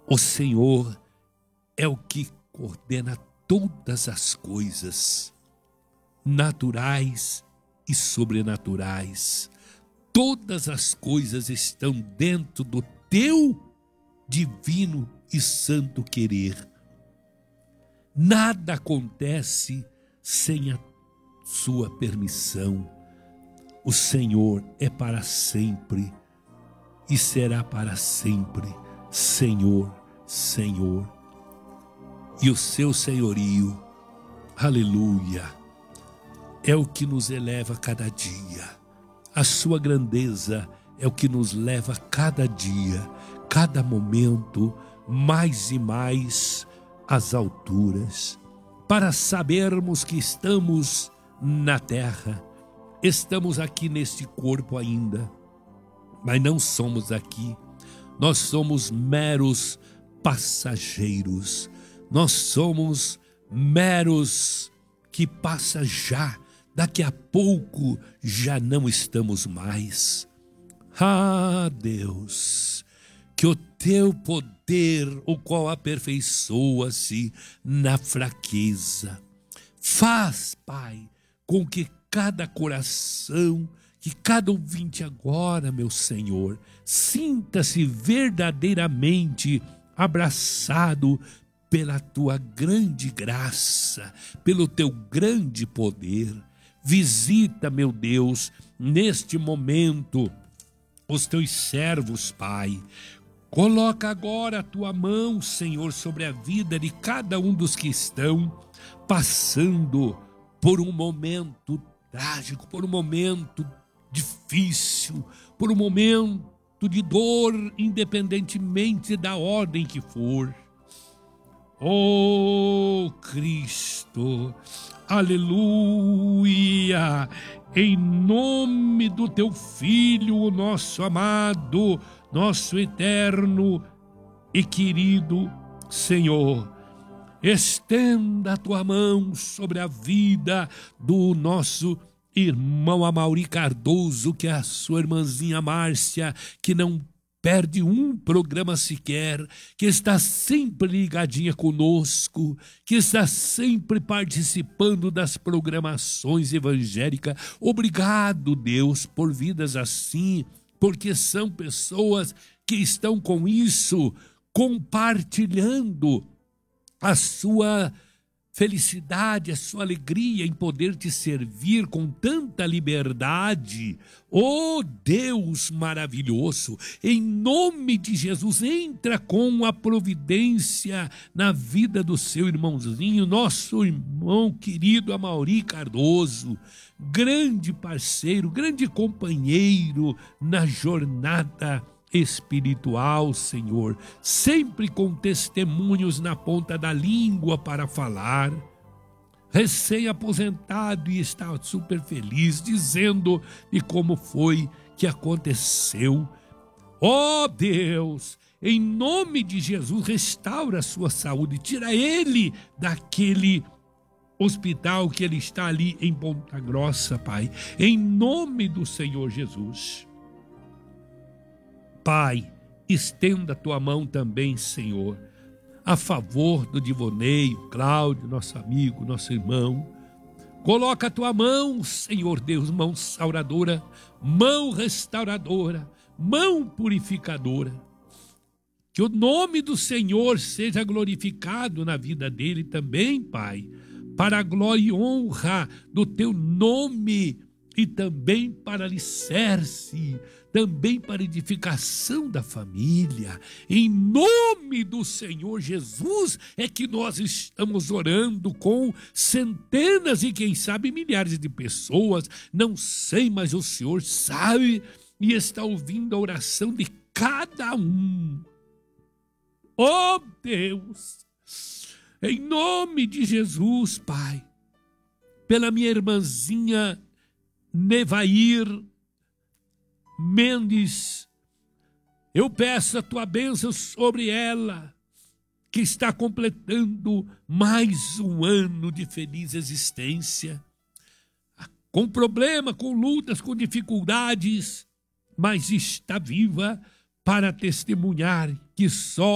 O Senhor é o que coordena todas as coisas, naturais e sobrenaturais. Todas as coisas estão dentro do teu divino e santo querer. Nada acontece sem a sua permissão. O Senhor é para sempre e será para sempre Senhor, Senhor. E o seu senhorio, aleluia, é o que nos eleva cada dia. A sua grandeza é o que nos leva cada dia, cada momento, mais e mais às alturas, para sabermos que estamos na terra, estamos aqui neste corpo ainda, mas não somos aqui, nós somos meros passageiros, nós somos meros que passa já, daqui a pouco já não estamos mais. Ah, Deus, que o teu poder, o qual aperfeiçoa-se na fraqueza, faz, Pai, com que cada coração, que cada ouvinte agora, meu Senhor, sinta-se verdadeiramente abraçado pela tua grande graça, pelo teu grande poder. Visita, meu Deus, neste momento, os teus servos, Pai. Coloca agora a tua mão, Senhor, sobre a vida de cada um dos que estão passando por um momento trágico, por um momento difícil, por um momento de dor, independentemente da ordem que for. Oh, Cristo, aleluia, em nome do teu Filho, o nosso amado, nosso eterno e querido Senhor, estenda a tua mão sobre a vida do nosso irmão Amaury Cardoso, que é a sua irmãzinha Márcia, que não perde um programa sequer, que está sempre ligadinha conosco, que está sempre participando das programações evangélicas. Obrigado, Deus, por vidas assim, porque são pessoas que estão com isso, compartilhando a sua felicidade, a sua alegria em poder te servir com tanta liberdade. Oh Deus maravilhoso, em nome de Jesus, entra com a providência na vida do seu irmãozinho, nosso irmão querido Amaury Cardoso, grande parceiro, grande companheiro na jornada espiritual, Senhor, sempre com testemunhos na ponta da língua para falar, recém-aposentado e está super feliz, dizendo de como foi que aconteceu. Ó Deus, em nome de Jesus, restaura a sua saúde, tira ele daquele hospital que ele está ali em Ponta Grossa, Pai, em nome do Senhor Jesus. Pai, estenda a tua mão também, Senhor, a favor do Divoneio, Cláudio, nosso amigo, nosso irmão. Coloca a tua mão, Senhor Deus, mão sauradora, mão restauradora, mão purificadora. Que o nome do Senhor seja glorificado na vida dele também, Pai, para a glória e honra do teu nome e também para alicerce, também para edificação da família. Em nome do Senhor Jesus é que nós estamos orando com centenas e quem sabe milhares de pessoas, não sei, mas o Senhor sabe e está ouvindo a oração de cada um. Oh Deus, em nome de Jesus, Pai, pela minha irmãzinha Nevair Mendes, eu peço a tua bênção sobre ela, que está completando mais um ano de feliz existência, com problema, com lutas, com dificuldades, mas está viva para testemunhar que só